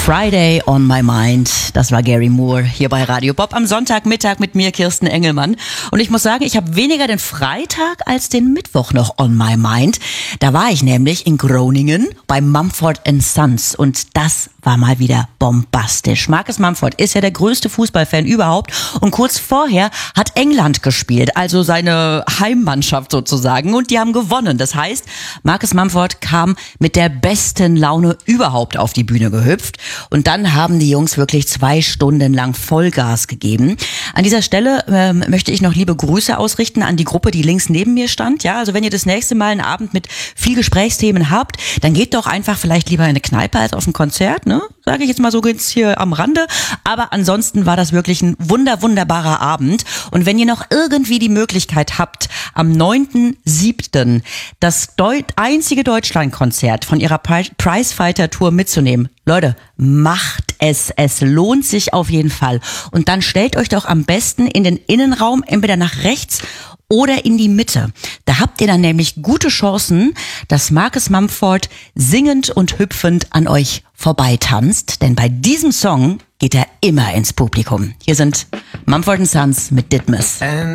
Friday on my mind. Das war Gary Moore hier bei Radio Bob am Sonntagmittag mit mir, Kirsten Engelmann. Und ich muss sagen, ich habe weniger den Freitag als den Mittwoch noch on my mind. Da war ich nämlich in Groningen bei Mumford & Sons und das war mal wieder bombastisch. Marcus Mumford ist ja der größte Fußballfan überhaupt und kurz vorher hat England gespielt, also seine Heimmannschaft sozusagen, und die haben gewonnen. Das heißt, Marcus Mumford kam mit der besten Laune überhaupt auf die Bühne gehüpft und dann haben die Jungs wirklich 2 Stunden lang Vollgas gegeben. An dieser Stelle möchte ich noch liebe Grüße ausrichten an die Gruppe, die links neben mir stand. Ja, also wenn ihr das nächste Mal einen Abend mit viel Gesprächsthemen habt, dann geht doch einfach vielleicht lieber in eine Kneipe als auf ein Konzert, ne? Sage ich jetzt mal so ganz hier am Rande. Aber ansonsten war das wirklich ein wunderbarer Abend. Und wenn ihr noch irgendwie die Möglichkeit habt, am 9.7. das einzige Deutschlandkonzert von ihrer Prizefighter-Tour mitzunehmen, Leute, macht es. Es lohnt sich auf jeden Fall. Und dann stellt euch doch am besten in den Innenraum, entweder nach rechts oder in die Mitte. Da habt ihr dann nämlich gute Chancen, dass Marcus Mumford singend und hüpfend an euch vorbeitanzt. Denn bei diesem Song geht er immer ins Publikum. Hier sind Mumford & Sons mit Ditmas.